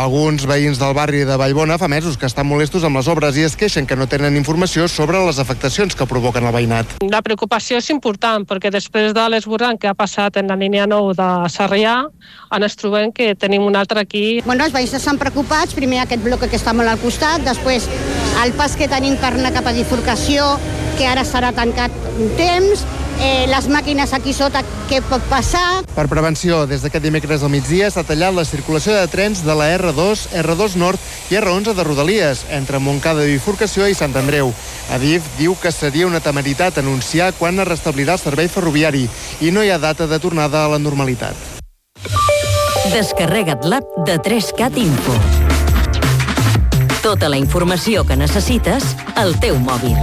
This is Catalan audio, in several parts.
Alguns veïns del barri de Vallbona fa mesos que estan molestos amb les obres i es queixen que no tenen informació sobre les afectacions que provoquen el veïnat. La preocupació és important perquè després de l'esborrany que ha passat en la línia 9 de Sarrià, ens trobem que tenim un altre aquí. Els veïns estan preocupats, primer aquest bloc que està molt al costat, després el pas que tenim per anar cap a bifurcació, que ara serà tancat un temps, les màquines aquí sota, què pot passar. Per prevenció, des d'aquest dimecres al migdia s'ha tallat la circulació de trens de la R2, R2 Nord i R11 de Rodalies, entre Montcada de Bifurcació i Sant Andreu. Adif diu que seria una temeritat anunciar quan es restablirà el servei ferroviari i no hi ha data de tornada a la normalitat. Descarrega't l'app de 3CAT Info. Tota la informació que necessites al teu mòbil.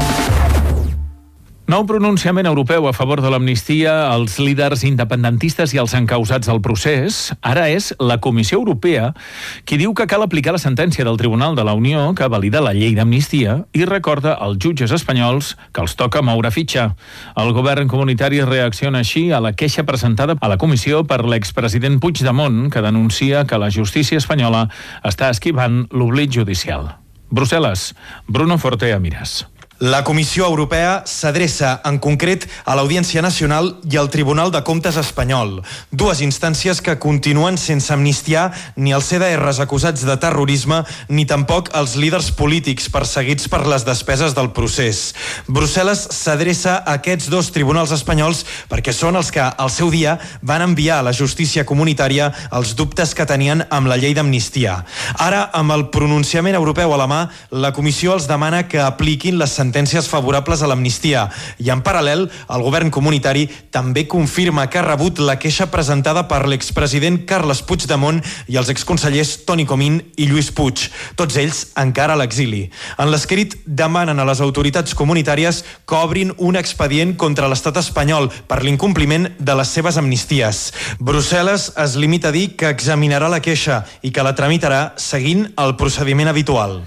Nou pronunciament europeu a favor de l'amnistia als líders independentistes i als encausats al procés. Ara és la Comissió Europea qui diu que cal aplicar la sentència del Tribunal de la Unió que valida la llei d'amnistia i recorda als jutges espanyols que els toca moure fitxa. El govern comunitari reacciona així a la queixa presentada a la comissió per l'expresident Puigdemont, que denuncia que la justícia espanyola està esquivant l'oblit judicial. Brussel·les, Bruno Fortea Miras. La Comissió Europea s'adreça en concret a l'Audiència Nacional i al Tribunal de Comptes espanyol, dues instàncies que continuen sense amnistiar ni els CDRs acusats de terrorisme ni tampoc els líders polítics perseguits per les despeses del procés. Brussel·les s'adreça a aquests dos tribunals espanyols perquè són els que, al seu dia, van enviar a la justícia comunitària els dubtes que tenien amb la llei d'amnistia. Ara, amb el pronunciament europeu a la mà, la Comissió els demana que apliquin les sentències favorables a l'amnistia i, en paral·lel, el govern comunitari també confirma que ha rebut la queixa presentada per l'expresident Carles Puigdemont i els exconsellers Toni Comín i Lluís Puig, tots ells encara a l'exili. En l'escrit demanen a les autoritats comunitàries que obrin un expedient contra l'estat espanyol per l'incompliment de les seves amnisties. Brussel·les es limita a dir que examinarà la queixa i que la tramitarà seguint el procediment habitual.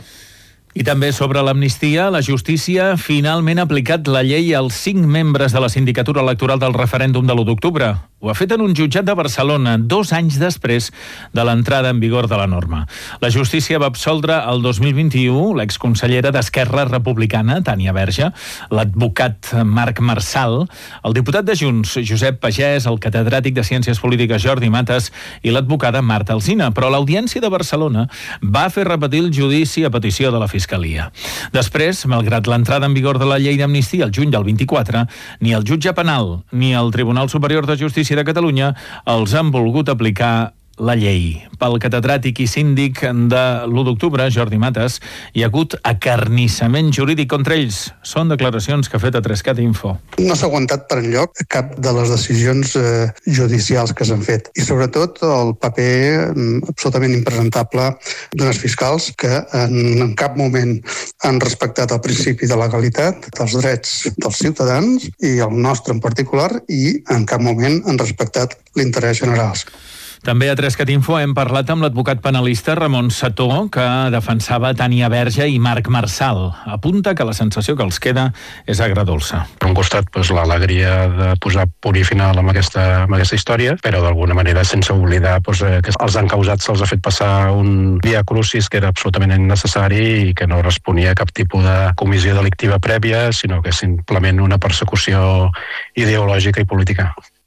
I també sobre l'amnistia, la justícia finalment ha aplicat la llei als 5 membres de la sindicatura electoral del referèndum de l'1 d'octubre. Ho ha fet en un jutjat de Barcelona, 2 anys després de l'entrada en vigor de la norma. La justícia va absoldre el 2021 l'exconsellera d'Esquerra Republicana, Tània Verge, l'advocat Marc Marsal, el diputat de Junts, Josep Pagès, el catedràtic de Ciències Polítiques, Jordi Mates, i l'advocada Marta Alsina. Però l'Audiència de Barcelona va fer repetir el judici a petició de la Fiscalia. Després, malgrat l'entrada en vigor de la llei d'amnistia el juny del 24, ni el jutge penal ni el Tribunal Superior de Justícia de Catalunya els han volgut aplicar la llei. Pel catedràtic i síndic de l'1 d'octubre, Jordi Mates, hi ha hagut acarnissament jurídic contra ells. Són declaracions que ha fet a 3CAT Info. No s'ha aguantat per enlloc cap de les decisions judicials que s'han fet. I sobretot el paper absolutament impresentable d'unes fiscals que en cap moment han respectat el principi de legalitat, dels drets dels ciutadans i el nostre en particular, i en cap moment han respectat l'interès general. També a 3CAT Info hem parlat amb l'advocat penalista Ramon Sató, que defensava Tània Verge i Marc Marsal. Apunta que la sensació que els queda és agredolça. Per un costat, l'alegria de posar punt i final amb aquesta història, però d'alguna manera sense oblidar que els encausats se'ls ha fet passar un via crucis que era absolutament innecessari i que no responia a cap tipus de comissió delictiva prèvia, sinó que és simplement una persecució ideològica i política.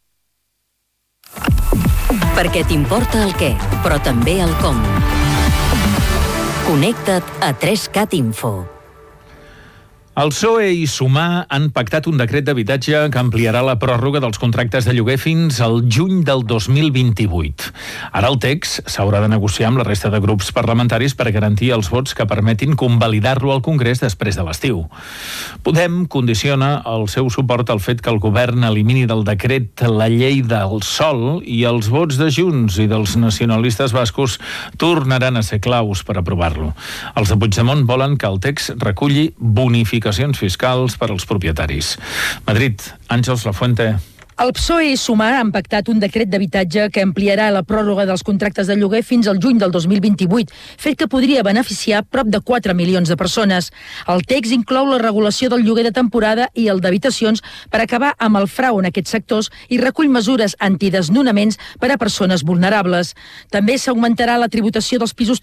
Perquè t'importa el què, però també el com. Connecta't a 3CAT Info. El PSOE i Sumar han pactat un decret d'habitatge que ampliarà la pròrroga dels contractes de lloguer fins al juny del 2028. Ara el text s'haurà de negociar amb la resta de grups parlamentaris per garantir els vots que permetin convalidar-lo al Congrés després de l'estiu. Podem condiciona el seu suport al fet que el govern elimini del decret la llei del sòl i els vots de Junts i dels nacionalistes bascos tornaran a ser claus per aprovar-lo. Els de Puigdemont volen que el text reculli bonificacions fiscals per als propietaris. Madrid, Àngels Lafuente. El PSOE i Sumar han pactat un decret d'habitatge que ampliarà la pròrroga dels contractes de lloguer fins al juny del 2028, fet que podria beneficiar prop de 4 milions de persones. El text inclou la regulació del lloguer de temporada i el d'habitacions per acabar amb el frau en aquests sectors i recull mesures antidesnonaments per a persones vulnerables. També s'augmentarà la tributació dels pisos